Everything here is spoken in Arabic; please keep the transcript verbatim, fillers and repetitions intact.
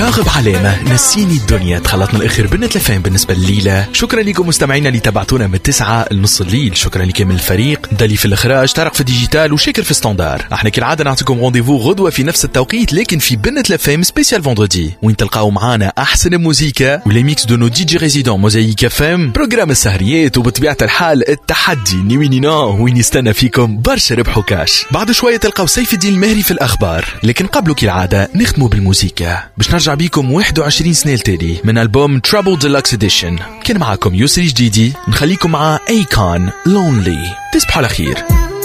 راغب علامة نسيني الدنيا تخلطنا الأخير بنت لفين بالنسبة الليلة. شكرا لكم مستمعينا اللي تابعتونا من تسعة لنص الليل. شكرا لكم من الفريق دالي في الإخراج، طارق في الديجيتال، وشكر في ستاندار. احنا كالعادة نعطيكم رونديفو غدوة في نفس التوقيت لكن في بنت لفين سبيسيال فوندردي، وين تلقاو معانا أحسن موسيقى ولي ميكس دو نو دي جي ريزيدون موزايك فام، بروجرام السهريات، وبطبيعة الحال التحدي نيوينينا وين يستنى فيكم برشا ربح وكاش. بعد شوية تلقاو سيف الدين المهري في الأخبار، لكن قبله كالعادة نختموا بالموسيقى باش نرجع بيكم واحد وعشرين سنة التالي من ألبوم Trouble Deluxe Edition. كان معاكم يسري جديدي، نخليكم مع أيكون Lonely. تصبحوا على خير.